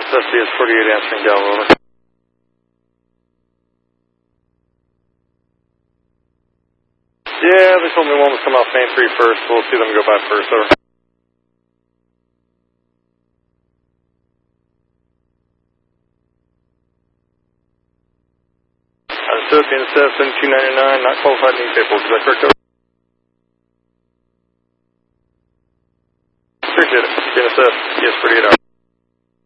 SSD is 48 answering Gallo, over. Yeah, they told me one was coming off main 3 first. We'll see them go by first, over. Understood, BNSF 7299, not qualified and capable. Is that correct, over? Appreciate it. BNSF, yes, 48 hours.